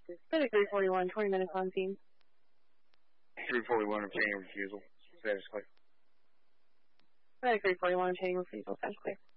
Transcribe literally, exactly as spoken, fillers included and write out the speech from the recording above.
Medic three forty-one, twenty minutes on scene. three forty-one, obtaining refusal. Status clear. Medic three forty-one, obtaining refusal, status clear.